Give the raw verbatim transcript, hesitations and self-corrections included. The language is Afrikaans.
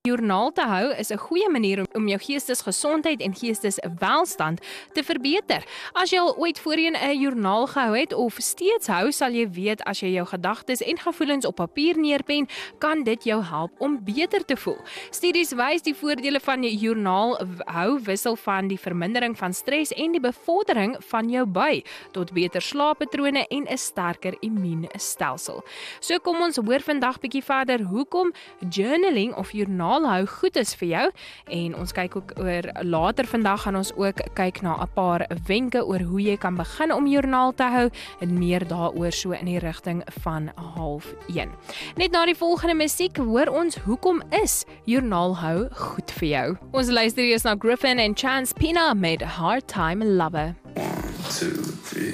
Joernaal te hou is 'n goeie manier om, om jou geestesgesondheid en geesteswelstand te verbeter. As jy al ooit voorheen 'n joernaal gehou het of steeds hou, sal jy weet as jy jou gedagtes en gevoelens op papier neerpen, kan dit jou help om beter te voel. Studies wys die voordele van die joernaal hou wissel van die vermindering van stres en die bevordering van jou by tot beter slaappatrone en 'n sterker immuunstelsel. So kom ons hoor vandag bietjie verder hoekom journaling of joernaal hou goed is vir jou, en ons kyk ook oor later vandag gaan ons ook kyk na 'n paar wenke oor hoe jy kan begin om joernaal te hou en meer daaroor so in die rigting van half een. Net na die volgende musiek hoor ons hoekom is joernaal hou goed vir jou. Ons luister eers na Griffin en Chance Pina met Hard Time Lover. One, two, three.